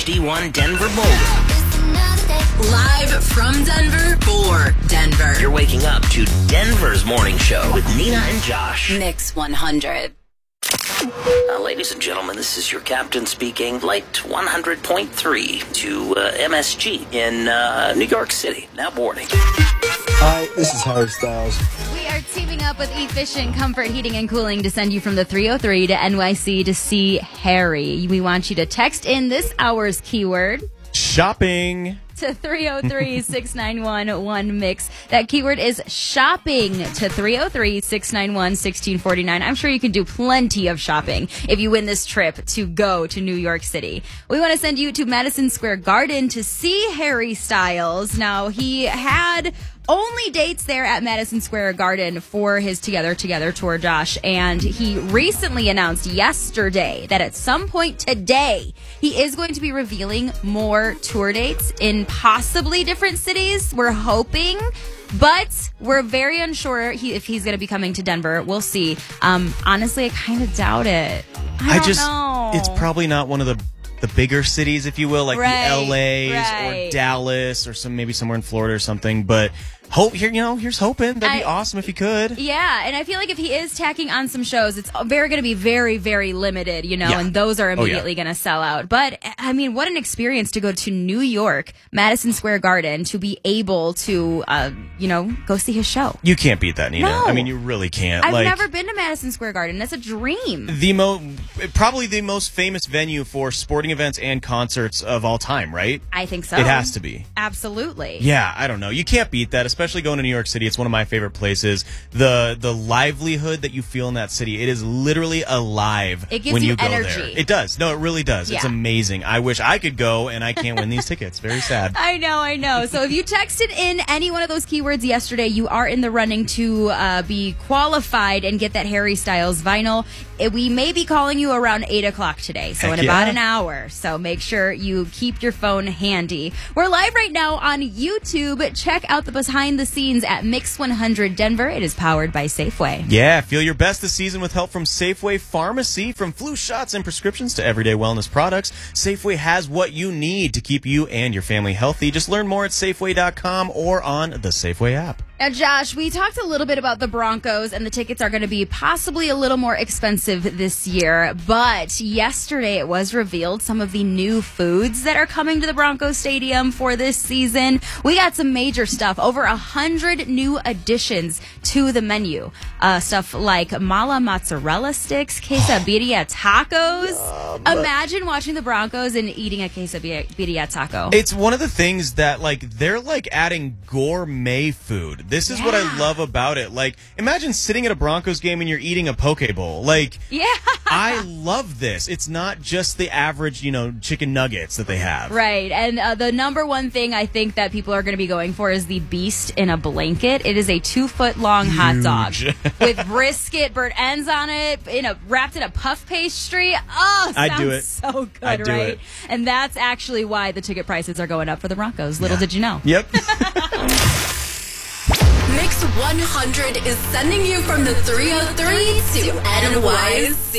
HD1 Denver Boulder. Live from Denver for Denver. You're waking up to Denver's morning show with Nina and Josh. Mix 100. Ladies and gentlemen, this is your captain speaking. Flight 100.3 to MSG in New York City. Now boarding. Hi, this is Harry Styles. We are teaming up with Efficient Comfort Heating and Cooling to send you from the 303 to NYC to see Harry. We want you to text in this hour's keyword shopping to 303-691-1MIX. That keyword is shopping to 303-691-1649. I'm sure you can do plenty of shopping if you win this trip to go to New York City. We want to send you to Madison Square Garden to see Harry Styles. Now, he had only dates there at Madison Square Garden for his Together tour, Josh. And he recently announced yesterday that at some point today, he is going to be revealing more tour dates in possibly different cities. We're hoping, but we're very unsure if he's going to be coming to Denver. We'll see. Honestly, I kind of doubt it. I don't know. It's probably not one of the bigger cities, if you will, like the LAs right. or Dallas or maybe somewhere in Florida or something. But here's hoping. That'd be awesome if he could. Yeah, and I feel like if he is tacking on some shows, it's going to be very, very limited, and those are immediately going to sell out. But, I mean, what an experience to go to New York, Madison Square Garden, to be able to, go see his show. You can't beat that, Nina. No. I mean, you really can't. I've never been to Madison Square Garden. That's a dream. Probably the most famous venue for sporting events and concerts of all time, right? I think so. It has to be. Absolutely. Yeah, I don't know. You can't beat that, especially going to New York City. It's one of my favorite places. The livelihood that you feel in that city, it is literally alive. It gives when you go energy. there. It does. No, it really does. Yeah. It's amazing. I wish I could go, and I can't win these tickets. Very sad. I know. So if you texted in any one of those keywords yesterday, you are in the running to be qualified and get that Harry Styles vinyl. We may be calling you around 8 o'clock today, so in about an hour. So make sure you keep your phone handy. We're live right now on YouTube. Check out the behind the scenes at Mix 100 Denver. It is powered by Safeway. Yeah, feel your best this season with help from Safeway Pharmacy. From flu shots and prescriptions to everyday wellness products, Safeway has what you need to keep you and your family healthy. Just learn more at Safeway.com or on the Safeway app. Now, Josh, we talked a little bit about the Broncos, and the tickets are going to be possibly a little more expensive this year. But yesterday it was revealed some of the new foods that are coming to the Broncos Stadium for this season. We got some major stuff, over 100 new additions to the menu. Stuff like mala mozzarella sticks, quesadilla tacos. Imagine watching the Broncos and eating a quesadilla taco. It's one of the things that, they're adding gourmet food. This is what I love about it. Imagine sitting at a Broncos game and you're eating a poke bowl. I love this. It's not just the average, chicken nuggets that they have. Right. And the number one thing I think that people are going to be going for is the Beast in a Blanket. It is a 2-foot-long hot dog with brisket, burnt ends on it, wrapped in a puff pastry. Oh, I'd do it. So good, I'd do right? it. And that's actually why the ticket prices are going up for the Broncos. Little did you know. Yep. Mix 100 is sending you from the 303 to NYC.